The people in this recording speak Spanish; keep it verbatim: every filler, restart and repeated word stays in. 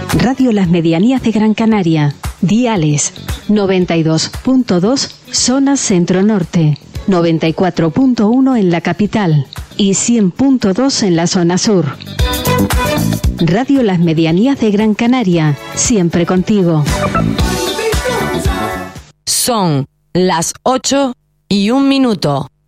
Radio Las Medianías de Gran Canaria. Diales noventa y dos punto dos zona centro-norte, noventa y cuatro punto uno en la capital y cien punto dos en la zona sur. Radio Las Medianías de Gran Canaria, siempre contigo. Son las ocho y un minuto.